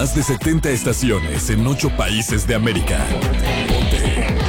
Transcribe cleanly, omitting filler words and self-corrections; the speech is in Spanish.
Más de 70 estaciones en 8 países de América. Ponte.